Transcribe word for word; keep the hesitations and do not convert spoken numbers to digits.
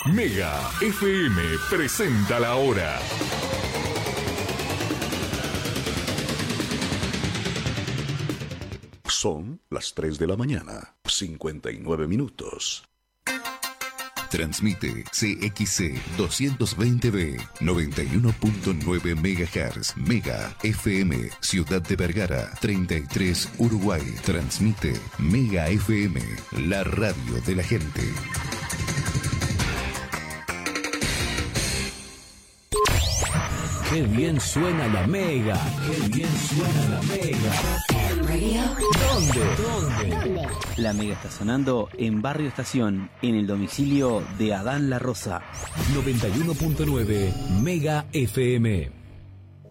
Mega F M presenta la hora. Son las tres de la mañana, cincuenta y nueve minutos. Transmite C X C doscientos veinte B, noventa y uno punto nueve megahertz, Mega F M, Ciudad de Vergara, treinta y tres, Uruguay. Transmite Mega F M, la radio de la gente. ¡Qué bien suena la Mega! ¡Qué bien suena la Mega! ¿Dónde? ¿Dónde? La Mega está sonando en Barrio Estación, en el domicilio de Adán La Rosa. noventa y uno punto nueve Mega F M.